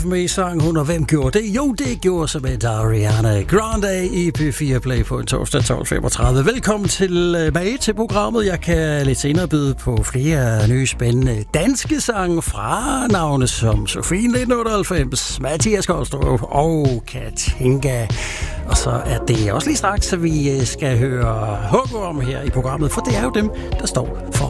med sang hun, og hvem gjorde det? Jo, det gjorde Samantha Ariana Grande i P4 Play på en torsdag 12.35. Velkommen tilbage til programmet. Jeg kan lidt senere byde på flere nye spændende danske sange fra navne som Sofie 1998, Mathias Kolstrup og Katinka. Og så er det også lige straks, at vi skal høre Håber om her i programmet, for det er jo dem, der står for